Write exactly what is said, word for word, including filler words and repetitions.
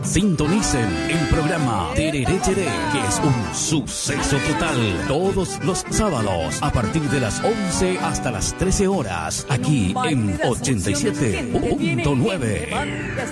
Sintonicen el programa Tereré Cheré, que es un suceso total. Todos los sábados, a partir de las once hasta las trece horas, aquí en ochenta y siete punto nueve.